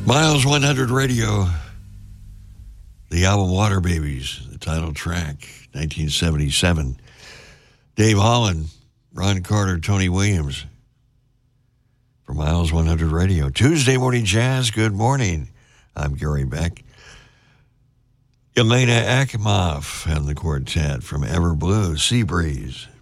Miles 100 Radio, the album Water Babies, the title track, 1977. Dave Holland, Ron Carter, Tony Williams for Miles 100 Radio. Tuesday Morning Jazz, good morning. I'm Gary Beck. Elena Akimov and the quartet from Everblue, Sea Breeze.